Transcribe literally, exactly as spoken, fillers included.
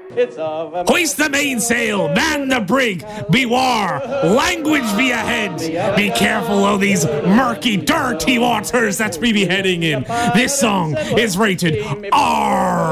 Hoist the mainsail, man the brig, beware, language be ahead. Be careful of these murky, dirty waters that we be heading in. This song is rated R.